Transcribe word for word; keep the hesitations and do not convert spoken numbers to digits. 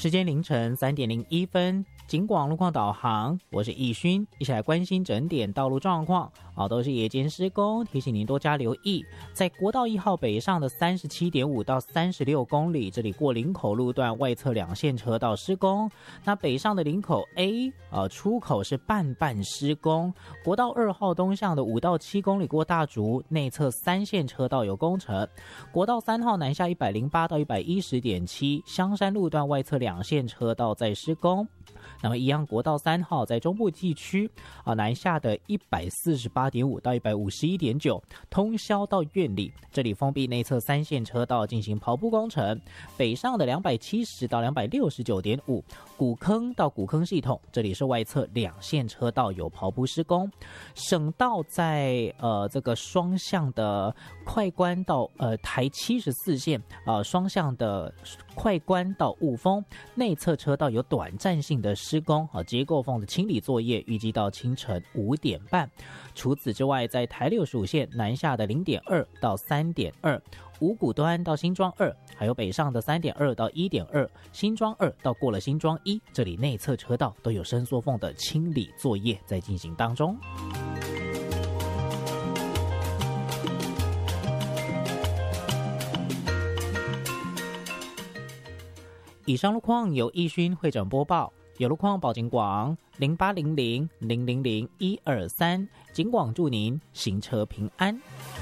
时间凌晨三点零一分，警广路况导航，我是易勋，一起来关心整点道路状况。好，都是夜间施工，提醒您多加留意。在国道一号北上的三十七点五到三十六公里，这里过林口路段外侧两线车道施工。那北上的林口 A 呃出口是半半施工。国道二号东向的五到七公里过大竹，内侧三线车道有工程。国道三号南下一百零八到一百一十点七，香山路段外侧两线车道在施工。那么一样，国道三号在中部地区啊南下的一百四十八点五到一百五十一点九，通霄到苑里，这里封闭内侧三线车道进行刨铺工程。北上的两百七十到两百六十九点五，古坑到古坑系统，这里是外侧两线车道有刨铺施工。省道在呃这个双向的快关到呃台七十四线呃双向的快关到雾峰，内侧车道有短暂性的施工啊，结构缝的清理作业预计到清晨五点半。除此之外，在台六十五线南下的零点二到三点二，五股端到新庄二，还有北上的三点二到一点二，新庄二到过了新庄一，这里内侧车道都有伸缩缝的清理作业在进行当中。以上路况由易勋会诊播报，有路况报警广零八零零零零零一二三，警广祝您行车平安。